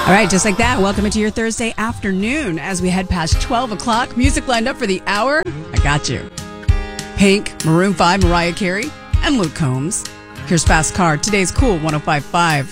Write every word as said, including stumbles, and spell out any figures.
All right, just like that, welcome into your Thursday afternoon as we head past twelve o'clock. Music lined up for the hour. I got you. Pink, Maroon five, Mariah Carey, and Luke Combs. Here's Fast Car, today's Cool one oh five point five.